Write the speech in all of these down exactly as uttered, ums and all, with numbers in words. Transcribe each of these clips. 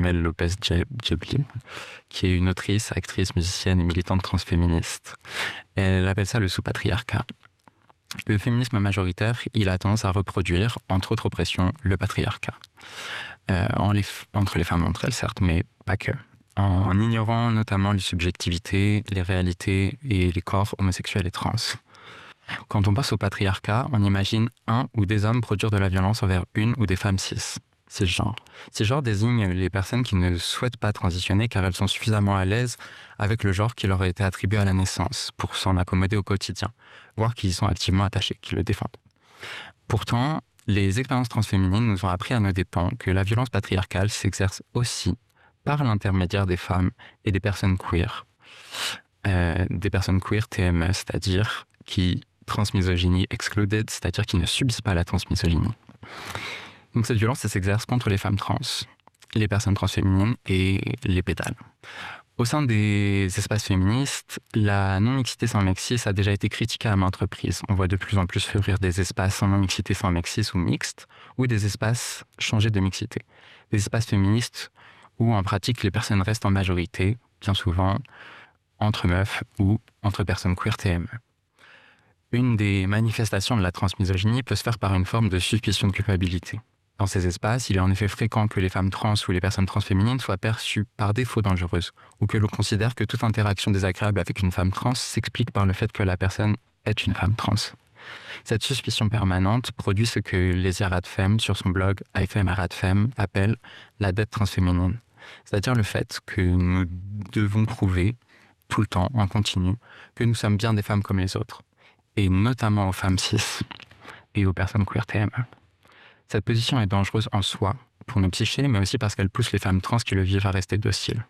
Mel Lopez Djeblil, qui est une autrice, actrice, musicienne et militante transféministe. Elle appelle ça le sous-patriarcat. Le féminisme majoritaire, il a tendance à reproduire, entre autres oppressions, le patriarcat. Euh, en les, entre les femmes entre elles, certes, mais pas que. En, en ignorant notamment les subjectivités, les réalités et les corps homosexuels et trans. Quand on passe au patriarcat, on imagine un ou des hommes produire de la violence envers une ou des femmes cis. Cisgenre. Cisgenre désigne les personnes qui ne souhaitent pas transitionner car elles sont suffisamment à l'aise avec le genre qui leur a été attribué à la naissance pour s'en accommoder au quotidien, voire qui y sont activement attachés, qui le défendent. Pourtant, les expériences transféminines nous ont appris à nos dépens que la violence patriarcale s'exerce aussi par l'intermédiaire des femmes et des personnes queer. Euh, des personnes queer T M E, c'est-à-dire qui transmisogynie excluded, c'est-à-dire qui ne subissent pas la transmisogynie. Donc cette violence, elle s'exerce contre les femmes trans, les personnes transféminines et les pétales. Au sein des espaces féministes, la non-mixité sans mec cis a déjà été critiquée à maintes reprises. On voit de plus en plus fleurir des espaces sans non-mixité sans mec cis ou mixtes, ou des espaces changés de mixité. Des espaces féministes où en pratique les personnes restent en majorité, bien souvent entre meufs ou entre personnes queer T M E. Une des manifestations de la transmisogynie peut se faire par une forme de suspicion de culpabilité. Dans ces espaces, il est en effet fréquent que les femmes trans ou les personnes transféminines soient perçues par défaut dangereuses, ou que l'on considère que toute interaction désagréable avec une femme trans s'explique par le fait que la personne est une femme trans. Cette suspicion permanente produit ce que les Yaradfem, sur son blog I F M Yaradfem, appelle la dette transféminine. C'est-à-dire le fait que nous devons prouver, tout le temps, en continu, que nous sommes bien des femmes comme les autres, et notamment aux femmes cis et aux personnes queer T M E. Cette position est dangereuse en soi, pour nos psychés, mais aussi parce qu'elle pousse les femmes trans qui le vivent à rester dociles.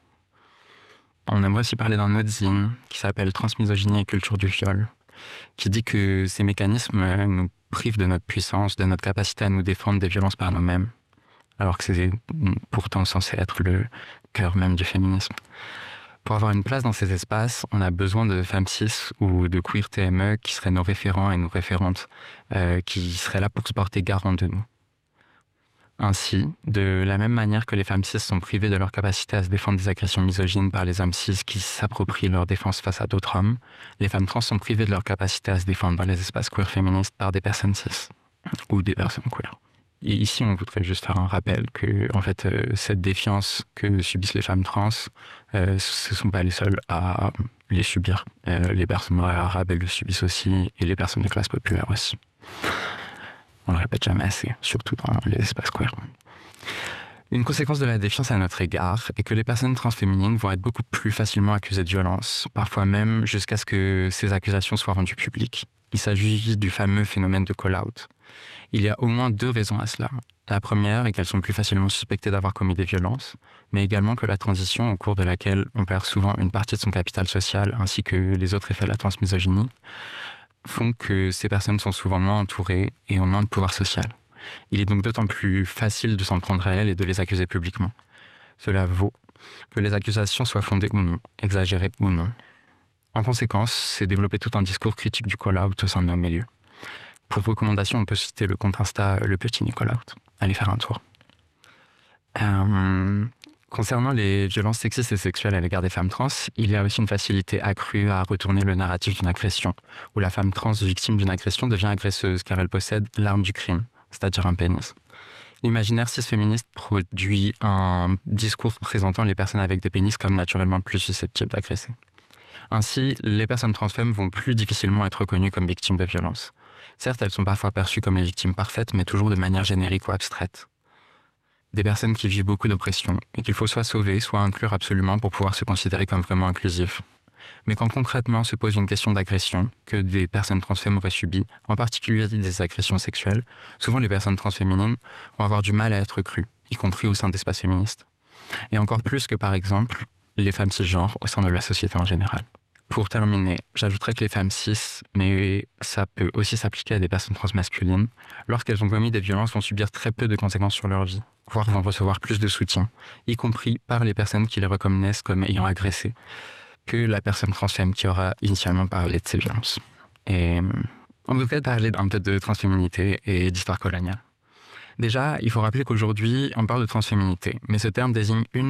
On aimerait aussi parler d'un autre zine qui s'appelle Transmisogynie et culture du viol, qui dit que ces mécanismes nous privent de notre puissance, de notre capacité à nous défendre des violences par nous-mêmes, alors que c'est pourtant censé être le cœur même du féminisme. Pour avoir une place dans ces espaces, on a besoin de femmes cis ou de queer T M E qui seraient nos référents et nos référentes, euh, qui seraient là pour se porter garant de nous. Ainsi, de la même manière que les femmes cis sont privées de leur capacité à se défendre des agressions misogynes par les hommes cis qui s'approprient leur défense face à d'autres hommes, les femmes trans sont privées de leur capacité à se défendre dans les espaces queer féministes par des personnes cis ou des personnes queer. Et ici, on voudrait juste faire un rappel que, en fait, euh, cette défiance que subissent les femmes trans, euh, ce ne sont pas les seules à les subir. Euh, les personnes arabes, elles le subissent aussi, et les personnes de classe populaire aussi. On le répète jamais assez, surtout dans les espaces queer. Une conséquence de la défiance à notre égard est que les personnes transféminines vont être beaucoup plus facilement accusées de violence, parfois même jusqu'à ce que ces accusations soient rendues publiques. Il s'agit du fameux phénomène de call-out. Il y a au moins deux raisons à cela. La première est qu'elles sont plus facilement suspectées d'avoir commis des violences, mais également que la transition, au cours de laquelle on perd souvent une partie de son capital social, ainsi que les autres effets de la transmisogynie, font que ces personnes sont souvent moins entourées et ont moins de pouvoir social. Il est donc d'autant plus facile de s'en prendre à elles et de les accuser publiquement. Cela vaut que les accusations soient fondées ou non, exagérées ou non. En conséquence, c'est développer tout un discours critique du call-out au sein de nos milieux. Pour recommandation, on peut citer le compte Insta Le Petit Nicolaout. Allez faire un tour. Euh, concernant les violences sexistes et sexuelles à l'égard des femmes trans, il y a aussi une facilité accrue à retourner le narratif d'une agression, où la femme trans victime d'une agression devient agresseuse car elle possède l'arme du crime, c'est-à-dire un pénis. L'imaginaire cis-féministe produit un discours présentant les personnes avec des pénis comme naturellement plus susceptibles d'agresser. Ainsi, les personnes transfemmes vont plus difficilement être reconnues comme victimes de violences. Certes, elles sont parfois perçues comme les victimes parfaites, mais toujours de manière générique ou abstraite. Des personnes qui vivent beaucoup d'oppression et qu'il faut soit sauver, soit inclure absolument pour pouvoir se considérer comme vraiment inclusif. Mais quand concrètement se pose une question d'agression que des personnes transfemmes auraient subies, en particulier des agressions sexuelles, souvent les personnes transféminines vont avoir du mal à être crues, y compris au sein d'espaces féministes. Et encore plus que par exemple, les femmes cisgenres au sein de la société en général. Pour terminer, j'ajouterais que les femmes cis, mais ça peut aussi s'appliquer à des personnes transmasculines, lorsqu'elles ont commis des violences, vont subir très peu de conséquences sur leur vie, voire vont recevoir plus de soutien, y compris par les personnes qui les reconnaissent comme ayant agressé, que la personne transfemme qui aura initialement parlé de ces violences. Et on devrait parler un peu de transféminité et d'histoire coloniale. Déjà, il faut rappeler qu'aujourd'hui, on parle de transféminité, mais ce terme désigne une